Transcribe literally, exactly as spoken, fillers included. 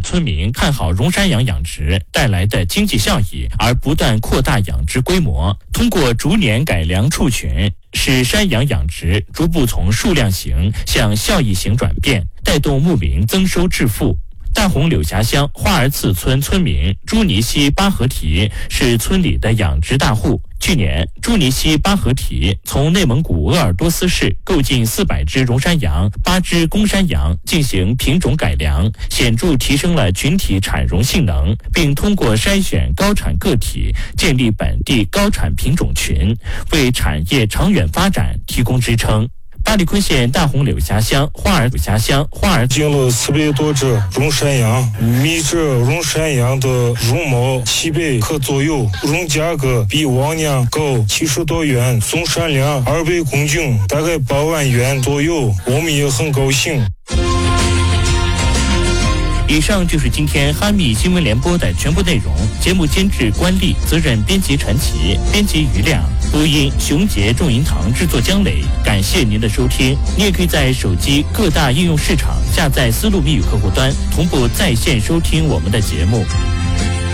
村民看好绒山羊养殖带来的经济效益，而不断扩大养殖规模。通过逐年改良畜群，使山羊养殖逐步从数量型向效益型转变，带动牧民增收致富。大红柳峡乡花儿次村村民朱尼西巴合提是村里的养殖大户。去年，朱尼西巴合提从内蒙古鄂尔多斯市购进四百只绒山羊、八只公山羊进行品种改良，显著提升了群体产绒性能，并通过筛选高产个体，建立本地高产品种群，为产业长远发展提供支撑。巴里坤县大红柳峡乡花儿柳峡乡花儿进了四百多只绒山羊，每只绒山羊的绒毛七百克左右，绒价格比往年高七十多元，总产量二百公斤，大概八万元左右，我们也很高兴。 以上就是今天哈密新闻联播的全部内容。节目监制关丽，责任编辑陈奇，编辑于亮，播音熊杰、仲银堂，制作姜磊。感谢您的收听。你也可以在手机各大应用市场下载丝路密语客户端，同步在线收听我们的节目。